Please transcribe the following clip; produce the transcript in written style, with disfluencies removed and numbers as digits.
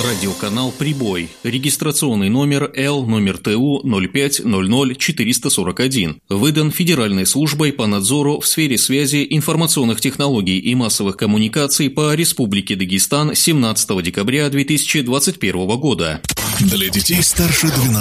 Радиоканал «Прибой». Регистрационный номер Л номер ТУ 0500441. Выдан Федеральной службой по надзору в сфере связи, информационных технологий и массовых коммуникаций по Республике Дагестан 17 декабря 2021 года. Для детей старше 12